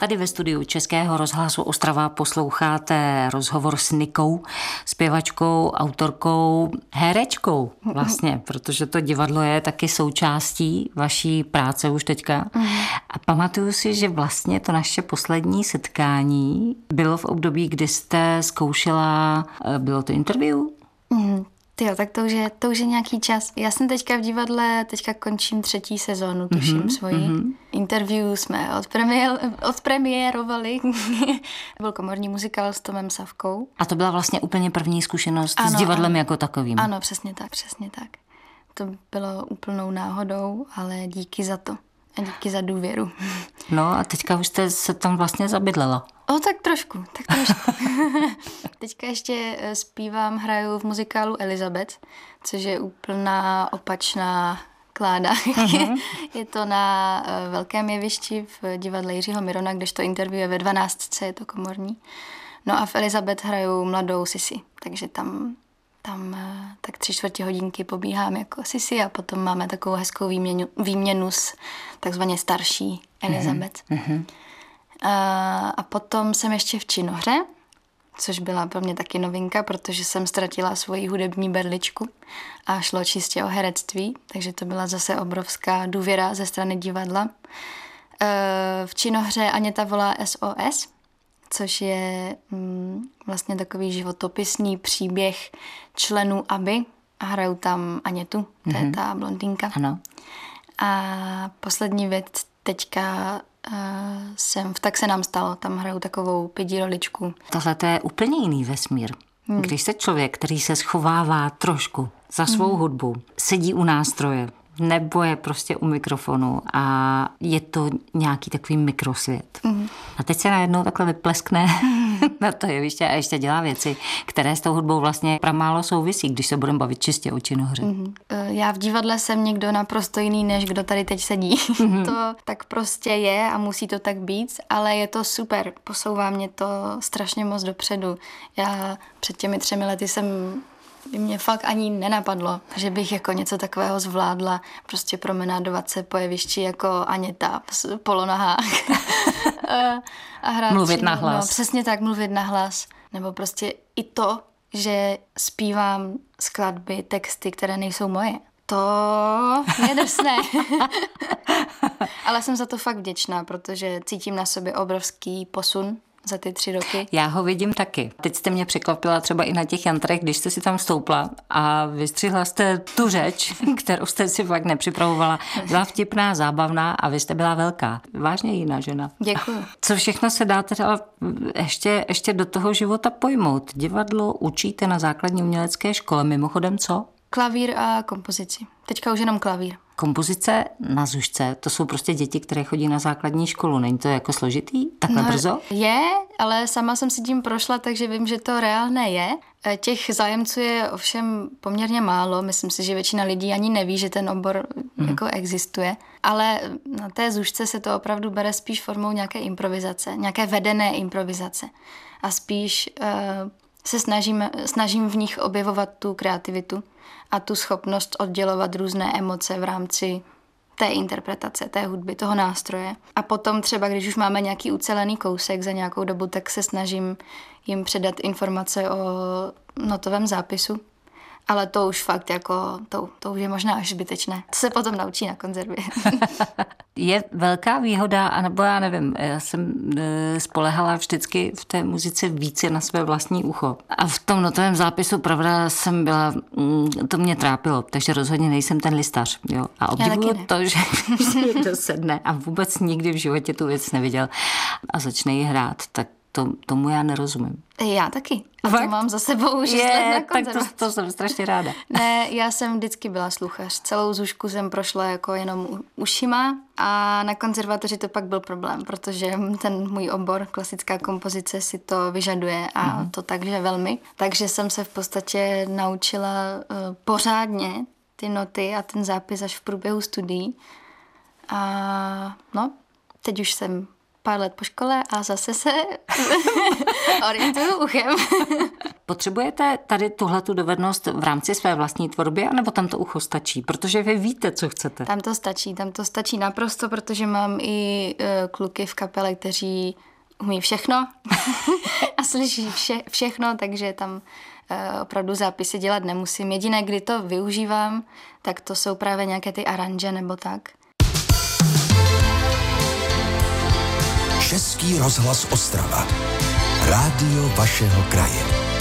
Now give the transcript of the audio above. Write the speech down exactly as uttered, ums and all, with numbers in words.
Tady ve studiu Českého rozhlasu Ostrava posloucháte rozhovor s Nikou, zpěvačkou, autorkou, herečkou vlastně, protože to divadlo je taky součástí vaší práce už teďka. A pamatuju si, že vlastně to naše poslední setkání bylo v období, kdy jste zkoušela, bylo to interview? Mm. Tyjo, tak to už, je, to už je nějaký čas. Já jsem teďka v divadle, teďka končím třetí sezónu, tuším mm-hmm, svoji. Mm-hmm. Interview jsme odpremiér, odpremiérovali. Byl komorní muzikál s Tomem Savkou. A to byla vlastně úplně první zkušenost ano, s divadlem ano. jako takovým. Ano, přesně tak, přesně tak. To bylo úplnou náhodou, ale díky za to. A díky za důvěru. No a teďka už jste se tam vlastně zabydlela. O, tak trošku, tak trošku. Teďka ještě zpívám, hraju v muzikálu Elizabeth, což je úplná opačná Kláda. Uh-huh. Je to na velkém jevišti v divadle Jiřího Mirona, kdežto interview je ve dvanáctce, je to komorní. No a v Elizabeth hraju mladou Sisi, takže tam... Tam tak tři čtvrtě hodinky pobíhám jako Sisi a potom máme takovou hezkou výměnu, výměnu s takzvaně starší Elizabeth. Uh-huh. A, a potom jsem ještě v činohře, což byla pro mě taky novinka, protože jsem ztratila svoji hudební berličku a šlo čistě o herectví, takže to byla zase obrovská důvěra ze strany divadla. V činohře Aněta volá S O S, což je mm, vlastně takový životopisný příběh členů ABBY a hraju tam Anětu, to mm-hmm. je ta blondýnka. Ano. A poslední věc teďka uh, jsem v Tak se nám stalo, tam hraju takovou pidi roličku. Tohle to je úplně jiný vesmír. Hmm. Když se člověk, který se schovává trošku za svou hmm. hudbu, sedí u nástroje, nebo je prostě u mikrofonu a je to nějaký takový mikrosvět. Mm. A teď se najednou takhle vypleskne mm. na to jeviště a ještě dělá věci, které s tou hudbou vlastně pramálo souvisí, když se budeme bavit čistě o činohře. Mm. Já v divadle jsem někdo naprosto jiný, než kdo tady teď sedí. Mm. To tak prostě je a musí to tak být, ale je to super. Posouvá mě to strašně moc dopředu. Já před těmi třemi lety jsem... by mě fakt ani nenapadlo, že bych jako něco takového zvládla, prostě promenádovat se po jevišti jako Aněta v polonahách. a hrát mluvit přímo, na hlas. No, přesně tak, mluvit na hlas. Nebo prostě i to, že zpívám skladby, texty, které nejsou moje. To je drsné. Ale jsem za to fakt vděčná, protože cítím na sobě obrovský posun za ty tři roky. Já ho vidím taky. Teď jste mě překvapila třeba i na těch jantrech, když jste si tam stoupla a vystřihla jste tu řeč, kterou jste si fakt nepřipravovala. Byla vtipná, zábavná a vy jste byla velká. Vážně jiná žena. Děkuju. Co všechno se dá teda ještě, ještě do toho života pojmout? Divadlo učíte na základní umělecké škole. Mimochodem co? Klavír a kompozici. Teďka už jenom klavír. Kompozice na Zušce, to jsou prostě děti, které chodí na základní školu. Není to jako složitý? Takhle no, brzo? Je, ale sama jsem si tím prošla, takže vím, že to reálné je. Těch zájemců je ovšem poměrně málo. Myslím si, že většina lidí ani neví, že ten obor mm. jako existuje. Ale na té Zušce se to opravdu bere spíš formou nějaké improvizace, nějaké vedené improvizace. A spíš uh, se snažím, snažím v nich objevovat tu kreativitu a tu schopnost oddělovat různé emoce v rámci té interpretace, té hudby, toho nástroje. A potom třeba, když už máme nějaký ucelený kousek za nějakou dobu, tak se snažím jim předat informace o notovém zápisu. Ale to už fakt jako, to, to už je možná až zbytečné. To se potom naučí na konzervě. Je velká výhoda, anebo já nevím, já jsem e, spolehala vždycky v té muzice více na své vlastní ucho. A v tom notovém zápisu, pravda, jsem byla, mm, to mě trápilo, takže rozhodně nejsem ten listař. Jo? A obdivuju to, že se někdo sedne a vůbec nikdy v životě tu věc neviděl a začne ji hrát, tak to, tomu já nerozumím. Já taky. A fakt? To mám za sebou už šest let na konzervatoři. Tak to, to jsem strašně ráda. Ne, já jsem vždycky byla sluchař. Celou Zušku jsem prošla jako jenom ušima a na konzervatoři to pak byl problém, protože ten můj obor, klasická kompozice, si to vyžaduje a mm-hmm. to takže velmi. Takže jsem se v podstatě naučila uh, pořádně ty noty a ten zápis až v průběhu studií. A no, teď už jsem pár let po škole a zase se orientuju uchem. Potřebujete tady tuhletu dovednost v rámci své vlastní tvorby, anebo tam to ucho stačí? Protože vy víte, co chcete. Tam to stačí, tam to stačí naprosto, protože mám i uh, kluky v kapele, kteří umí všechno a slyší vše, všechno, takže tam uh, opravdu zápisy dělat nemusím. Jediné, kdy to využívám, tak to jsou právě nějaké ty aranže nebo tak. Český rozhlas Ostrava. Rádio vašeho kraje.